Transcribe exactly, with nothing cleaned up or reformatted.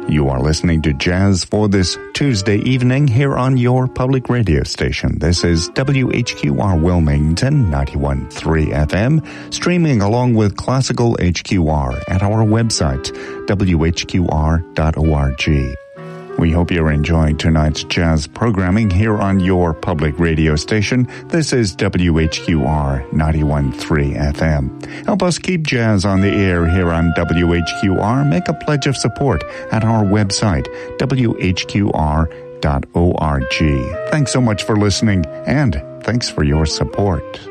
You are listening to Jazz for this Tuesday evening here on your public radio station. This is W H Q R Wilmington, ninety-one point three F M, streaming along with Classical H Q R at our website, w h q r dot org. We hope you're enjoying tonight's jazz programming here on your public radio station. This is W H Q R ninety-one point three F M. Help us keep jazz on the air here on W H Q R. Make a pledge of support at our website, w h q r dot org. Thanks so much for listening, and thanks for your support.